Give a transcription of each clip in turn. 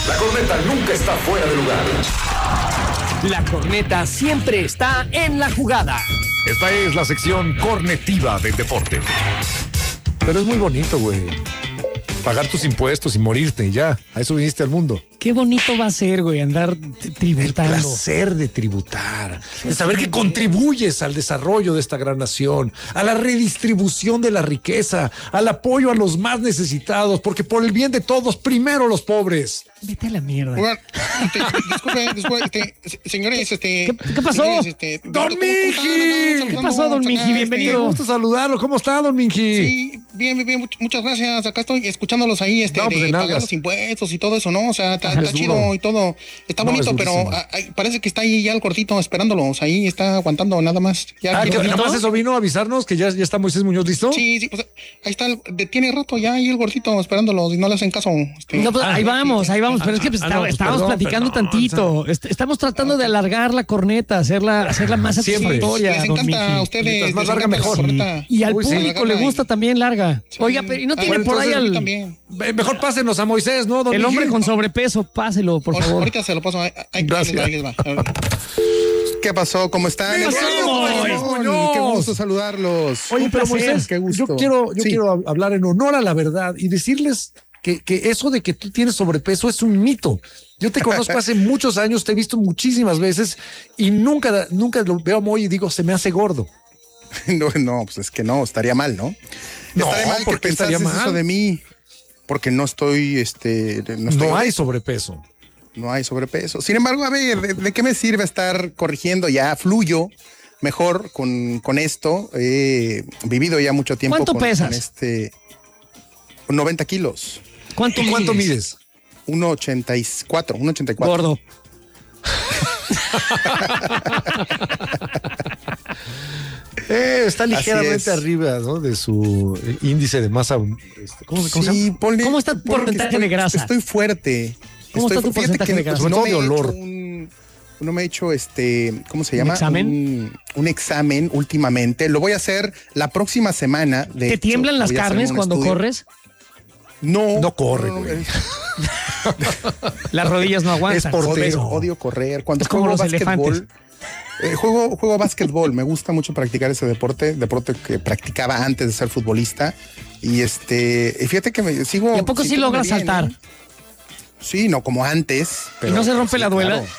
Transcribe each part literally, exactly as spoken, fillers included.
La corneta nunca está fuera de lugar. La corneta siempre está en la jugada. Esta es la sección cornetiva del deporte. Pero es muy bonito, güey. Pagar tus impuestos y morirte, ya. A eso viniste al mundo. Qué bonito va a ser, güey, andar t- tributando. El placer de tributar, de saber que contribuyes al desarrollo de esta gran nación, a la redistribución de la riqueza, al apoyo a los más necesitados, porque por el bien de todos, primero los pobres. Vete a la mierda. Oigan, este, disculpe, disculpe, este, señores, este... ¿Qué, qué pasó? señores, este, ¡Don ¿cómo- cómo Miji! están? ¿Qué pasó, don Miji? Acá, Bienvenido. Me gusta saludarlo. ¿Cómo está, don Minji? Sí, bien, bien, bien, much- muchas gracias. Acá estoy escuchándolos ahí, este, No, pues de de pagar nalgas. los impuestos y todo eso, ¿no? O sea, está, Ajá, está es chido duro. y todo. Está No, bonito, es pero durísimo. a- a- parece que está ahí ya el gordito esperándolos. Ahí está aguantando nada más. Ya, Ah, ya- que ya- nada más eso vino a avisarnos que ya, ya está Moisés Muñoz listo. Sí, sí, pues ahí está, el, de- tiene rato ya ahí el gordito esperándolos y no le hacen caso. Este, No, pues, ahí vamos, ahí vamos, pero es que pues, Ah, está- no, pues, estábamos perdón, platicando perdón, tantito. Est- Estamos tratando de alargar la corneta, hacerla, hacerla más Siempre. satisfactoria, les don encanta Miji. a ustedes. Mientras más les larga, encanta la mejor. corneta. Y al Uy, sí, público la le agarra gusta ahí. también larga. Sí. Oiga, pero ¿y no Ah, tiene bueno, por ahí entonces, al, yo también. Eh, Mejor pásenos a Moisés, ¿no, don el hombre Miji? con sobrepeso? Páselo, por Ahor- favor. Ahorita se lo paso. Ahí, ahí- Gracias. ahí les va, ahí les va. ¿Qué pasó? ¿Cómo están? ¿Qué pasó, Moisés Muñoz? Qué gusto saludarlos. Oye, Un pero placer. Moisés, Qué gusto. yo quiero, yo Sí. quiero hablar en honor a la verdad y decirles que, que eso de que tú tienes sobrepeso es un mito. Yo te conozco hace muchos años, te he visto muchísimas veces y nunca, nunca lo veo muy y digo, se me hace gordo. No, no, pues es que no, estaría mal, ¿no? No, estaría mal ¿por que qué estaría pensases eso mal? de mí, porque no estoy, este, no, estoy No hay obeso, sobrepeso. no hay sobrepeso. Sin embargo, a ver, ¿de, de qué me sirve estar corrigiendo? Ya fluyo mejor con, con esto. He vivido ya mucho tiempo. ¿Cuánto con, pesas? con este, con noventa kilos, ¿Cuánto, ¿Y cuánto mides? mides? uno ochenta y cuatro, uno ochenta y cuatro. Gordo. Eh, está ligeramente es. arriba, ¿no? De su eh, índice de masa. este, ¿Cómo, cómo se llama? Sí, ponle- ¿Cómo está tu ponle que porcentaje estoy- de grasa? Estoy fuerte. ¿Cómo Estoy está tu fu- fíjate porcentaje que de grasa? Sobre todo me de he olor. hecho un- no me he hecho este, ¿cómo se ¿Un llama? examen? Un, un examen últimamente. Lo voy a hacer la próxima semana. De ¿Te hecho, tiemblan las voy a hacer carnes un cuando estudio. corres? No. No corre, no, güey. Las rodillas no aguantan. Es por- Odio, portero. odio correr. Cuando Es como juego los básquetbol, elefantes. eh, juego, juego básquetbol. Me gusta mucho practicar ese deporte, deporte que practicaba antes de ser futbolista. Y este, y fíjate que me sigo. ¿Y a poco sí sintiéndome logras bien, saltar? ¿eh? Sí, no como antes. Pero, no se rompe sí, la duela? claro.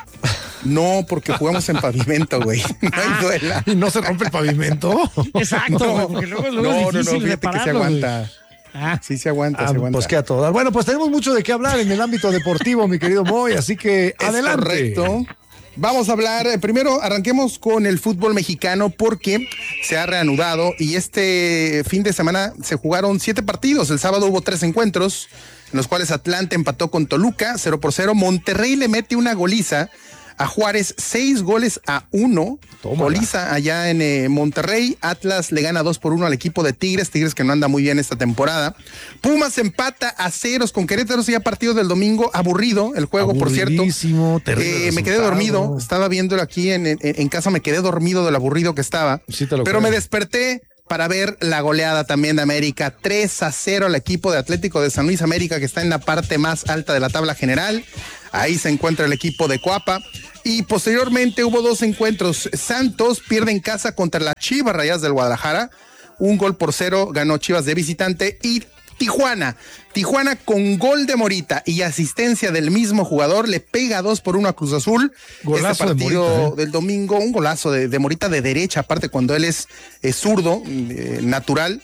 No, porque jugamos en pavimento, güey. No hay duela. ¿Y no se rompe el pavimento? Exacto, güey, porque luego, luego no, es no, no, difícil fíjate que se repararlo, güey. aguanta. Ah, Sí se aguanta, Ah, se aguanta. pues qué a todo dar. Bueno, pues tenemos mucho de qué hablar en el ámbito deportivo, mi querido Moy, así que Es adelante. correcto. Vamos a hablar, eh, primero arranquemos con el fútbol mexicano porque se ha reanudado y este fin de semana se jugaron siete partidos. El sábado hubo tres encuentros en los cuales Atlante empató con Toluca cero por cero. Monterrey le mete una goliza a Juárez, seis goles a uno. Tómala. Goliza allá en eh, Monterrey. Atlas le gana dos por uno al equipo de Tigres. Tigres que no anda muy bien esta temporada. Pumas empata a ceros con Querétaro. Ya partido del domingo. Aburrido el juego, por cierto. Aburridísimo, terrible Eh, me quedé resultado. dormido. Estaba viéndolo aquí en, en, en casa. Me quedé dormido del aburrido que estaba. Sí te lo Pero creo. me desperté para ver la goleada también de América. tres a cero al equipo de Atlético de San Luis América, que está en la parte más alta de la tabla general. Ahí se encuentra el equipo de Coapa. Y posteriormente hubo dos encuentros. Santos pierde en casa contra las Chivas Rayadas del Guadalajara. Un gol por cero ganó Chivas de visitante. Y Tijuana. Tijuana con gol de Morita y asistencia del mismo jugador le pega dos por uno a Cruz Azul. Golazo este de partido Morita, ¿eh? del domingo, un golazo de, de Morita de derecha, aparte cuando él es, es zurdo, eh, natural.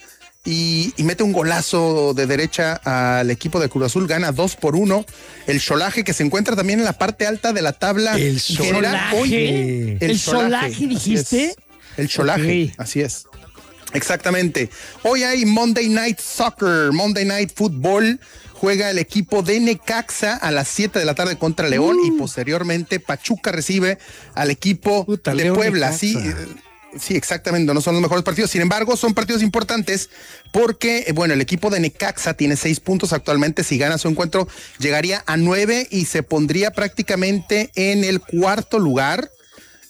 Y, y mete un golazo de derecha al equipo de Cruz Azul, gana dos por uno. El Xolaje, que se encuentra también en la parte alta de la tabla El general. Xolaje. Hoy, ¿El Xolaje dijiste? así es. El Xolaje, Ok. así es. Exactamente. Hoy hay Monday Night Soccer, Monday Night Football. Juega el equipo de Necaxa a las siete de la tarde contra León Uh. y posteriormente Pachuca recibe al equipo Puta, de León, Puebla. Necaxa. Sí, eh, sí, exactamente. No son los mejores partidos. Sin embargo, son partidos importantes porque, eh, bueno, el equipo de Necaxa tiene seis puntos actualmente. Si gana su encuentro, llegaría a nueve y se pondría prácticamente en el cuarto lugar.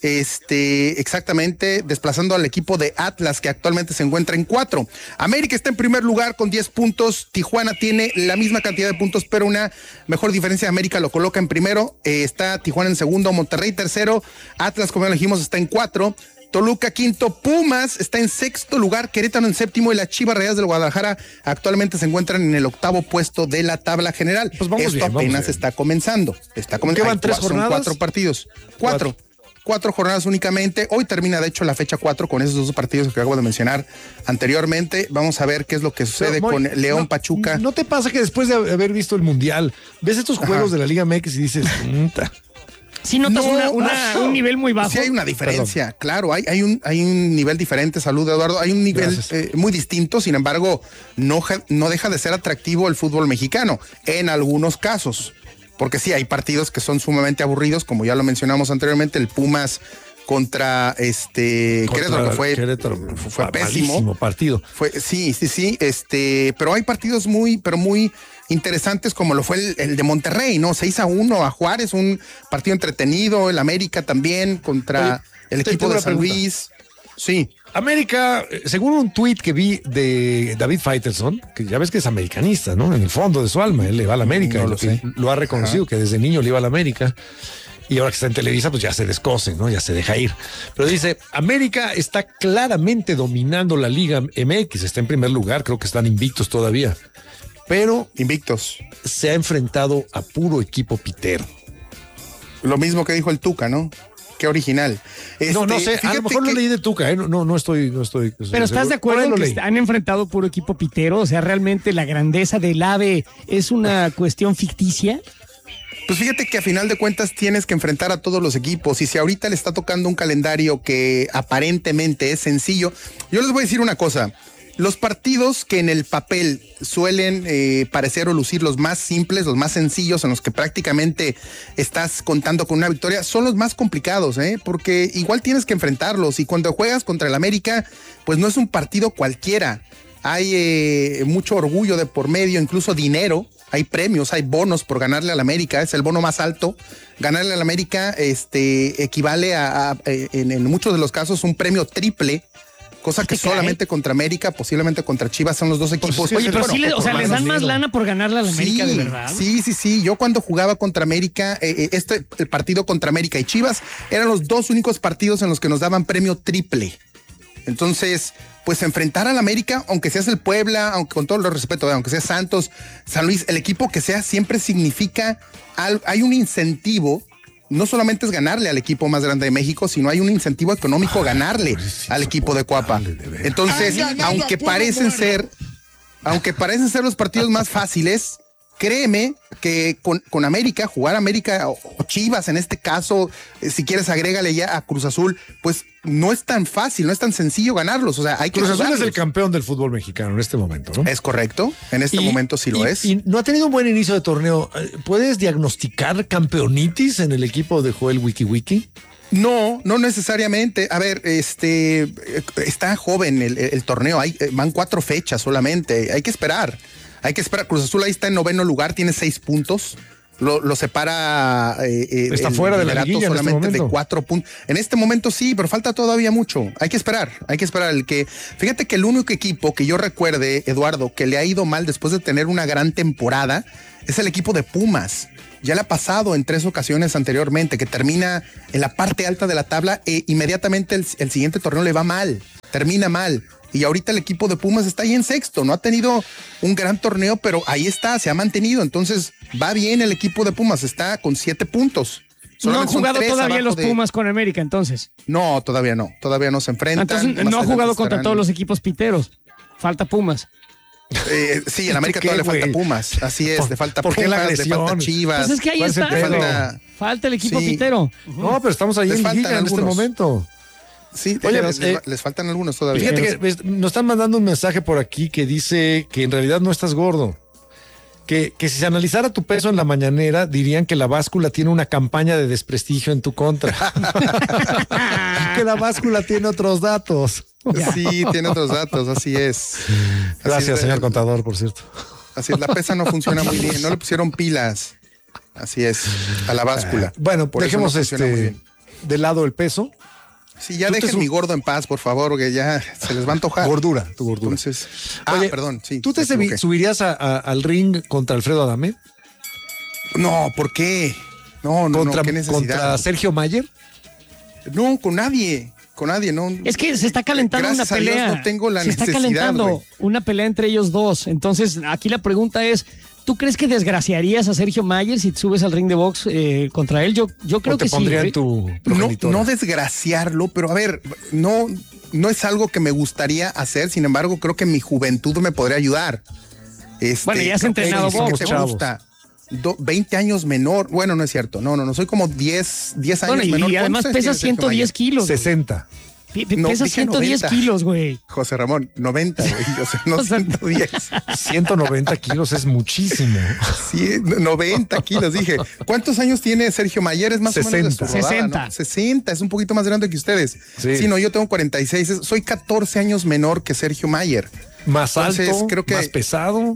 Este, exactamente, desplazando al equipo de Atlas, que actualmente se encuentra en cuatro. América está en primer lugar con diez puntos. Tijuana tiene la misma cantidad de puntos, pero una mejor diferencia. América lo coloca en primero. Eh, está Tijuana en segundo, Monterrey tercero. Atlas, como ya dijimos, está en cuatro. Toluca quinto, Pumas está en sexto lugar, Querétaro en séptimo y las Chivas Rayadas del Guadalajara actualmente se encuentran en el octavo puesto de la tabla general. Pues vamos Esto bien, apenas vamos está comenzando. Está comenzando. ¿Qué van, tres Son jornadas? cuatro partidos. Cuatro. cuatro. Cuatro jornadas únicamente. Hoy termina, de hecho, la fecha cuatro con esos dos partidos que acabo de mencionar anteriormente. Vamos a ver qué es lo que sucede Pero, Moy, con León no, Pachuca. ¿No te pasa que después de haber visto el Mundial, ves estos juegos Ajá. de la Liga M X y dices, "Puta"? Sí notas No, una, una, no. un nivel muy bajo. Sí hay una diferencia, Perdón. claro, hay, hay, un, hay un nivel diferente, salud Eduardo, hay un nivel eh, muy distinto, sin embargo, no, no deja de ser atractivo el fútbol mexicano, en algunos casos, porque sí, hay partidos que son sumamente aburridos, como ya lo mencionamos anteriormente, el Pumas contra este Contra Querétaro, que fue, Querétaro, fue, fue pésimo partido. Fue, sí, sí, sí, este, pero hay partidos muy, pero muy interesantes como lo fue el, el de Monterrey, ¿no? seis a uno a Juárez, un partido entretenido, el América también contra Oye, el equipo de San pregunta. Luis. Sí. América, según un tuit que vi de David Faitelson, que ya ves que es americanista, ¿no? En el fondo de su alma, él le va a la América, no lo, sé. lo ha reconocido, Ajá. que desde niño le iba a la América. Y ahora que está en Televisa, pues ya se descose, ¿no? Ya se deja ir. Pero dice, América está claramente dominando la Liga M X, está en primer lugar, creo que están invictos todavía. Pero invictos. Se ha enfrentado a puro equipo pitero. Lo mismo que dijo el Tuca, ¿no? Qué original. Este, no, no sé, a lo mejor que... lo leí de Tuca, ¿eh? No, no estoy, no estoy. Pero ¿estás de acuerdo en que leí. han enfrentado puro equipo pitero? O sea, realmente la grandeza del AVE es una cuestión ficticia. Pues fíjate que a final de cuentas tienes que enfrentar a todos los equipos y si ahorita le está tocando un calendario que aparentemente es sencillo, yo les voy a decir una cosa, los partidos que en el papel suelen eh, parecer o lucir los más simples, los más sencillos, en los que prácticamente estás contando con una victoria, son los más complicados, ¿eh? Porque igual tienes que enfrentarlos y cuando juegas contra el América, pues no es un partido cualquiera, hay eh, mucho orgullo de por medio, incluso dinero. Hay premios, hay bonos por ganarle al América, es el bono más alto. Ganarle al América este, equivale a, a en, en muchos de los casos, un premio triple, cosa que solamente contra América, posiblemente contra Chivas son los dos equipos. Pues, oye, pero bueno, sí le, o sea, les dan más dinero. lana por ganarle al América, sí, de verdad. Sí, sí, sí. Yo cuando jugaba contra América, eh, este el partido contra América y Chivas eran los dos únicos partidos en los que nos daban premio triple. Entonces, pues enfrentar al América, aunque seas el Puebla, aunque con todo el respeto, aunque sea Santos, San Luis, el equipo que sea siempre significa, hay un incentivo, no solamente es ganarle al equipo más grande de México, sino hay un incentivo económico ganarle al equipo de Cuapa. Entonces, aunque parecen ser, aunque parecen ser los partidos más fáciles, créeme que con, con América, jugar América o, o Chivas en este caso, eh, si quieres agrégale ya a Cruz Azul, pues no es tan fácil, no es tan sencillo ganarlos. O sea, hay que Cruz Azul jugarlos. es el campeón del fútbol mexicano en este momento, ¿no? Es correcto, en este y, momento sí lo y, es. Y no ha tenido un buen inicio de torneo. ¿Puedes diagnosticar campeonitis en el equipo de Joel Wiki Wiki? No, no necesariamente. A ver, este está joven el, el torneo, hay, van cuatro fechas solamente, hay que esperar. Hay que esperar. Cruz Azul ahí está en noveno lugar, tiene seis puntos. Lo, lo separa. Eh, está fuera de la liguilla solamente en este de cuatro puntos. En este momento sí, pero falta todavía mucho. Hay que esperar. Hay que esperar. El que, fíjate que el único equipo que yo recuerde, Eduardo, que le ha ido mal después de tener una gran temporada es el equipo de Pumas. Ya le ha pasado en tres ocasiones anteriormente, que termina en la parte alta de la tabla e inmediatamente el, el siguiente torneo le va mal. Termina mal. Y ahorita el equipo de Pumas está ahí en sexto, no ha tenido un gran torneo, pero ahí está, se ha mantenido. Entonces va bien el equipo de Pumas, está con siete puntos. No han jugado todavía los de... Pumas con América, entonces. No, todavía no, todavía no se enfrentan. Entonces no ha jugado contra todos los equipos piteros, falta Pumas. Eh, sí, en América todavía le falta Pumas, así es, le falta ¿Por Pumas, qué la le falta Chivas. Pues es que ahí está, le falta... falta el equipo sí. pitero. No, pero estamos ahí les en Liga en este momento. Sí, Oye, les, eh, les faltan algunos todavía. Fíjate que nos están mandando un mensaje por aquí que dice que en realidad no estás gordo. Que, que si se analizara tu peso en la mañanera, dirían que la báscula tiene una campaña de desprestigio en tu contra. Que la báscula tiene otros datos. Sí, tiene otros datos, así es. Así Gracias, es, señor contador, por cierto. Así es, la pesa no funciona muy bien, no le pusieron pilas. Así es, a la báscula. Bueno, por dejemos no este de lado el peso Sí, ya dejen mi gordo en paz, por favor, que ya se les va a antojar. Gordura, tu gordura. Entonces, ah, Oye, perdón, sí. ¿Tú te subi- subirías a, a, al ring contra Alfredo Adame? No, ¿por qué? No, no, ¿Contra, no, ¿qué necesidad? ¿Contra Sergio Mayer? No, con nadie, con nadie, no. Es que se está calentando Gracias una pelea. A Dios no tengo la se necesidad, está calentando güey. una pelea entre ellos dos. Entonces, aquí la pregunta es, ¿tú crees que desgraciarías a Sergio Mayer si te subes al ring de box eh, contra él? Yo, yo creo ¿O te que sí. pondría en tu No, progenitora? no desgraciarlo, pero a ver, no, no es algo que me gustaría hacer, sin embargo, creo que mi juventud me podría ayudar. Este, Bueno, ya has creo entrenado que- box, que te chavos. gusta. Do- veinte años menor, bueno, no es cierto, no, no, no, soy como diez, diez años Bueno, y, menor. y además ¿Cuántos años pesas tiene Sergio ciento diez Mayer? kilos. güey. sesenta. P- p- No, pesas dije ciento diez noventa. kilos, güey. José Ramón, noventa, güey, o sea, no O sea, ciento diez. ciento noventa kilos es muchísimo. Sí, noventa kilos, dije. ¿Cuántos años tiene Sergio Mayer? Es más o menos de su sesenta. rodada, sesenta. ¿no? sesenta, es un poquito más grande que ustedes. Sí. Sí, no, yo tengo cuarenta y seis, es- soy catorce años menor que Sergio Mayer. Más Entonces, alto, creo que- más pesado.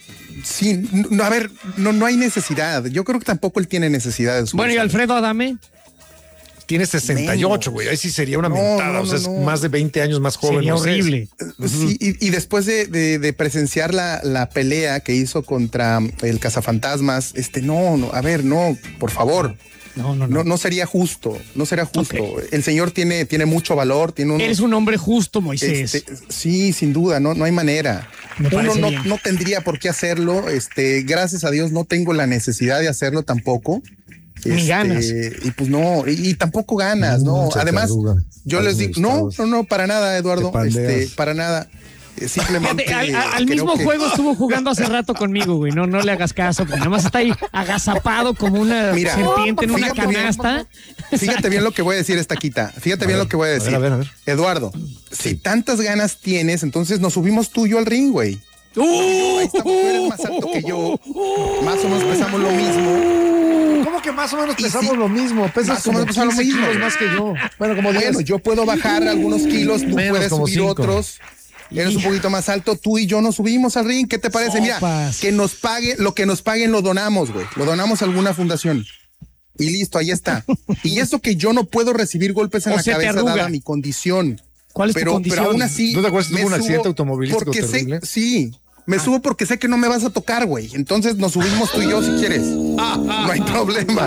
Sí, no, a ver, no, no hay necesidad. Yo creo que tampoco él tiene necesidad de su Bueno, y Alfredo Adame. Tiene sesenta y ocho, güey. Ahí sí sería una No, mentada. no, o sea, no, es no. más de veinte años más joven. Sería no sé. horrible. Sí, y, y después de, de- de presenciar la, la pelea que hizo contra el cazafantasmas, este, no, no, a ver, no, por favor. No, no, no. No, no sería justo, no sería justo. Ok. El señor tiene, tiene mucho valor, tiene un. Eres un hombre justo, Moisés. Este, sí, sin duda, no, no hay manera. Me Uno parece no, bien. no tendría por qué hacerlo. Este, gracias a Dios no tengo la necesidad de hacerlo tampoco. Ni Este, ganas. Y pues no, y, y tampoco ganas, ¿no? se te Además, arruga. yo Los les digo, no, estados. no, no, para nada, Eduardo. Te pandeas. Este, para nada. Eh, Simplemente. Fíjate, al, al- al creo mismo que- juego estuvo jugando hace rato conmigo, güey. No, no le hagas caso, porque nada más está ahí agazapado como una Mira, serpiente en una fíjate bien. canasta. Fíjate bien lo que voy a decir, esta quita. Fíjate bien ver, lo que voy a a ver, decir. a ver, a ver. Eduardo, si tantas ganas tienes, entonces nos subimos tú y yo al ring, güey. ¡Uh! Ahí estamos, tú eres más alto que yo. Más o menos pesamos lo mismo. ¿Cómo que más o menos Y pesamos sí, lo mismo? Pesas más o como menos pesamos lo quince mismo. kilos más que yo. Bueno, como Bueno, diez. yo puedo bajar algunos kilos, tú Menos, puedes como subir cinco. otros. Eres un poquito más alto, tú y yo nos subimos al ring. ¿Qué te parece? Mira, Sopas. que nos pague, lo que nos paguen lo donamos, güey. Lo donamos a alguna fundación. Y listo, ahí está. Y eso que yo no puedo recibir golpes en O la se te cabeza arruga. dada mi condición. ¿Cuál es tu Pero, condición? pero aún así. ¿No te acuerdas que me tuvo un subo accidente automovilístico porque sé- terrible? sí. Me subo porque sé que no me vas a tocar, güey. Entonces nos subimos tú y yo si quieres. No hay problema.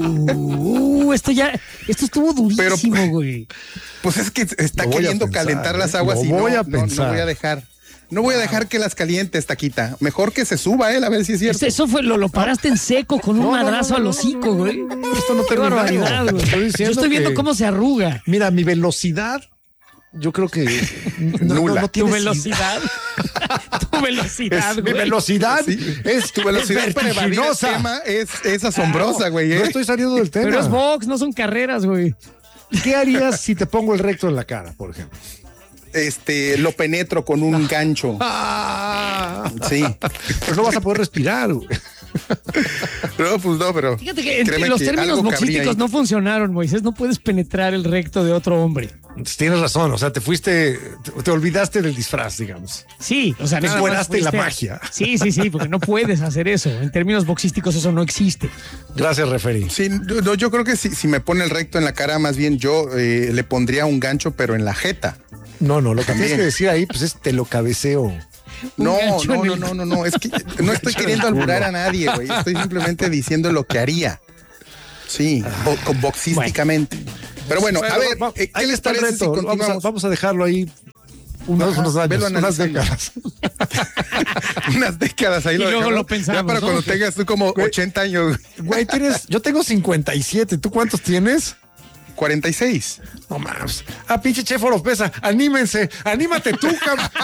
Uh, esto ya, esto estuvo durísimo, Pero- güey. Pues es que está Lo voy a queriendo pensar, calentar ¿eh? las aguas Lo y no, voy a no, no pensar. voy a dejar. No voy a dejar que las calientes, Taquita. Mejor que se suba él, a ver si es cierto. Eso, eso fue, lo, lo paraste en seco con un No, no, madrazo no, al no, hocico, no, no, güey. no, no, no, esto no Qué terminó. barbaridad, güey. Estoy Yo diciendo estoy viendo que- cómo se arruga. Mira, mi velocidad, yo creo que no, Nula. no, no Tu tienes velocidad. Tu velocidad, Es- mi güey. velocidad Sí. es Tu velocidad es para evadir el vertiginosa. tema es, es asombrosa, güey. No ¿eh? estoy saliendo del tema. Pero es box, no son carreras, güey. ¿Qué harías si te pongo el recto en la cara, por ejemplo? Este, lo penetro con un gancho. Ah, Sí. pues no vas a poder respirar, güey. No, pues no, pero. Fíjate que en créeme los que términos algo cabría boxísticos ahí. no funcionaron, Moisés. No puedes penetrar el recto de otro hombre. Entonces, tienes razón, o sea, te fuiste, te, te olvidaste del disfraz, digamos. Sí, o sea, nada más Descueraste la fuiste- magia. Sí, sí, sí, porque no puedes hacer eso. En términos boxísticos eso no existe. Gracias, referí. Sí, yo, no, yo creo que si, si me pone el recto en la cara, más bien yo eh, le pondría un gancho, pero en la jeta. No, no, lo que También. tienes que decir ahí, pues es te lo cabeceo. Un No, gancho no, en no, el- no, no, no, es que no estoy queriendo alburar a nadie, güey. Estoy simplemente diciendo lo que haría. Sí, bo- con- boxísticamente. Pero bueno, a ver, va- eh, ¿qué ahí les está el parece si reto. Vamos a, continuamos? vamos a dejarlo ahí unos, Ajá, unos años, velo unas analizando. décadas. Unas décadas ahí Y lo luego dejamos. lo pensamos, Ya para ¿no? cuando tengas tú como Güey. ochenta años, Güey, tienes, yo tengo cincuenta y siete. ¿Tú cuántos tienes? cuarenta y seis. No mames. Ah, pinche Chef Oropesa, anímense, anímate tú, cabrón.